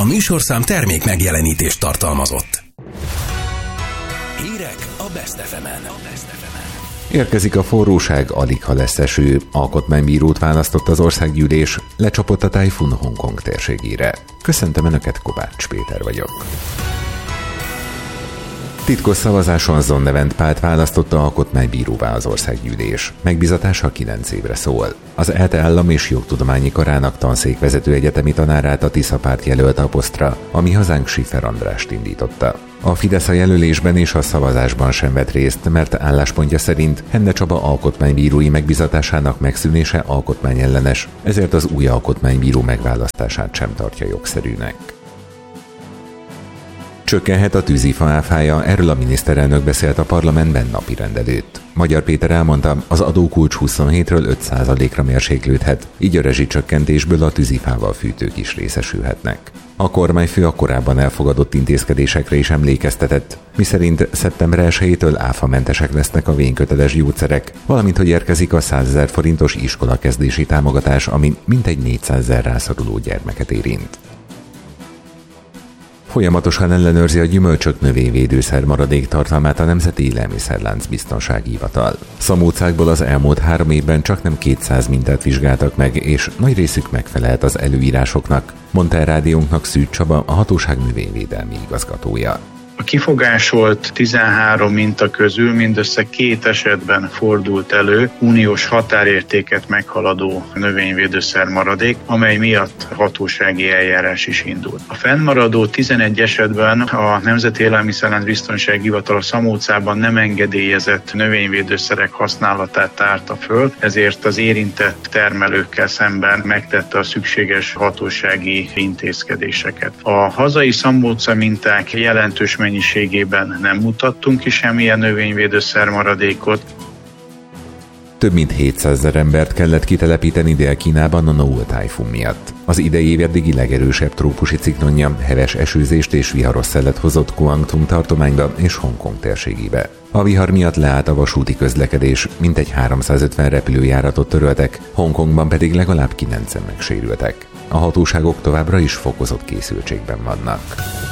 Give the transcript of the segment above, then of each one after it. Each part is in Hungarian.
A műsorszám termék megjelenítést tartalmazott. Hírek a Best FM-en. Érkezik a forróság, aligha lesz eső. Alkotmánybírót választott az országgyűlés, lecsapott a tájfun Hongkong térségére. Köszöntöm Önöket, Kovács Péter vagyok. Titkos szavazáson Zonnevent Pált választotta alkotmánybíróvá az országgyűlés. Megbizatása 9 évre szól. Az ELTE Állam- és Jogtudományi Karának tanszékvezető egyetemi tanárát a Tisza párt jelölte a posztra, ami hazánk Schiffer Andrást indította. A Fidesz a jelölésben és a szavazásban sem vett részt, mert álláspontja szerint Henne Csaba alkotmánybírói megbizatásának megszűnése alkotmányellenes, ezért az új alkotmánybíró megválasztását sem tartja jogszerűnek. Csökkenhet a tűzifa áfája, erről a miniszterelnök beszélt a parlamentben napirend előtt. Magyar Péter elmondta, az adókulcs 27-ről 5%-ra mérséklődhet, így a rezsicsökkentésből a tűzifával fűtők is részesülhetnek. A kormányfő a korábban elfogadott intézkedésekre is emlékeztetett, miszerint szeptember 1-től áfamentesek lesznek a vényköteles gyógyszerek, valamint hogy érkezik a 100 000 forintos iskolakezdési támogatás, ami mintegy 400 000 rászoruló gyermeket érint. Folyamatosan ellenőrzi a gyümölcsök növényvédőszer maradék tartalmát a Nemzeti Élelmiszerlánc Biztonsági Hivatal. Szamócákból az elmúlt 3 évben csaknem 200 mintát vizsgáltak meg, és nagy részük megfelelt az előírásoknak, mondta el rádiónknak Szűcs Csaba, a hatóság növényvédelmi igazgatója. A kifogásolt 13 minta közül mindössze 2 esetben fordult elő uniós határértéket meghaladó növényvédőszer maradék, amely miatt hatósági eljárás is indult. A fennmaradó 11 esetben a Nemzeti Élelmiszerlánc Biztonsági Hivatal a Szamócában nem engedélyezett növényvédőszerek használatát tárta föl, ezért az érintett termelőkkel szemben megtette a szükséges hatósági intézkedéseket. A hazai Szamóca minták jelentős mennyiségében nem mutattunk ki semmilyen növényvédőszer maradékot. Több mint 700 000 embert kellett kitelepíteni Dél-Kínában a Noul tájfun miatt. Az idei év eddigi legerősebb trópusi ciklonja heves esőzést és viharos szelet hozott Guangdong tartományba és Hongkong térségébe. A vihar miatt leállt a vasúti közlekedés, mintegy 350 repülőjáratot töröltek, Hongkongban pedig legalább 9-en megsérültek. A hatóságok továbbra is fokozott készültségben vannak.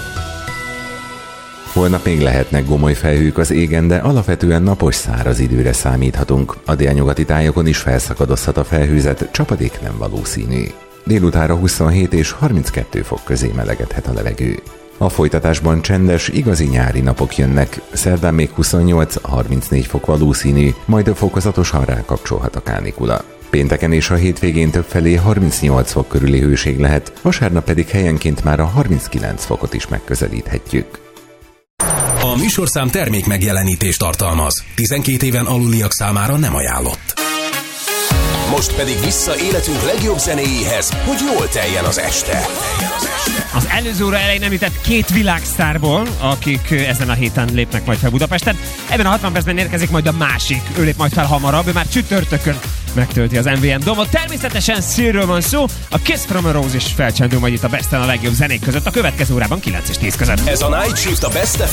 Holnap még lehetnek gomoly felhők az égen, de alapvetően napos, száraz időre számíthatunk. A délnyugati tájokon is felszakadozhat a felhőzet, csapadék nem valószínű. Délutánra 27 és 32 fok közé melegedhet a levegő. A folytatásban csendes, igazi nyári napok jönnek, szerdán még 28-34 fok valószínű, majd fokozatosan rákapcsolhat a kánikula. Pénteken és a hétvégén többfelé 38 fok körüli hőség lehet, vasárnap pedig helyenként már a 39 fokot is megközelíthetjük. A műsorszám termék megjelenítést tartalmaz. 12 éven aluliak számára nem ajánlott. Most pedig vissza életünk legjobb zenéjéhez, hogy jól teljen az este. Az előző óra elején említett 2 világsztárból, akik ezen a héten lépnek majd fel Budapesten. Ebben a 60 percben érkezik majd a másik. Ő lép majd fel hamarabb, ő már csütörtökön megtölti az MVM Domot. Természetesen Szírről van szó, a Kiss from a Rose is felcsendül majd itt a Besten a legjobb zenék között a következő órában 9 és 10 között. Ez a Night Shift a Best